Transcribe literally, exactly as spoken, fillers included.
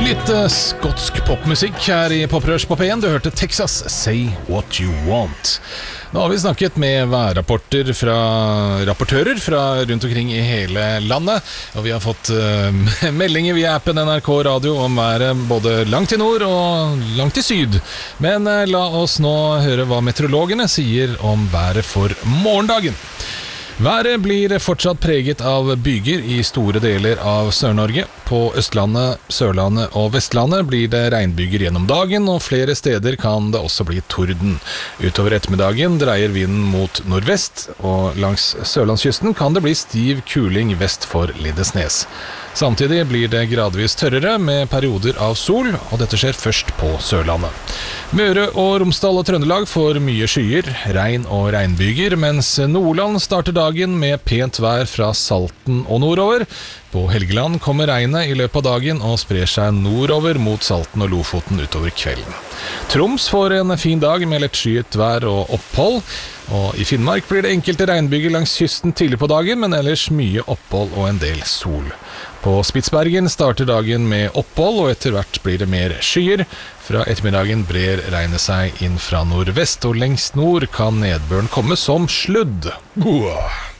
Litt uh, skotsk popmusikk her i Poprørs på P en. Du hørte Texas, Say What You Want. Nå har vi snakket med værrapporter fra rapportører fra rundt omkring i hele landet, og vi har fått uh, meldinger via appen N R K Radio om været både langt i nord og langt i syd. Men uh, la oss nå høre hva meteorologene sier om været for morgendagen. Været blir fortsatt preget av byger i store deler av Sør-Norge. På Østlandet, Sørlandet og Vestlandet blir det regnbyger gjennom dagen, og flere steder kan det også bli torden. Utover ettermiddagen dreier vinden mot nordvest, og langs Sørlandskysten kan det bli stiv kuling vest for Lindesnes. Samtidig blir det gradvis tørrere med perioder av sol, og dette skjer først på Sørlandet. Møre og Romsdal og Trøndelag får mye skyer, regn og regnbyger, mens Nordland starter dagen med pent vær fra Salten og nordover. På Helgeland kommer regnet i løpet av dagen og sprer seg nordover mot Salten og Lofoten utover kvelden. Troms får en fin dag med lett skyet vær og opphold, og i Finnmark blir det enkelte regnbyger langs kysten tidlig på dagen, men ellers mye opphold og en del sol. På Spitsbergen starter dagen med opphold, og etter hvert blir det mer skyer. Fra ettermiddagen brer regnet seg inn fra nordvest, og lengst nord kan nedbøren komme som sludd. Uah.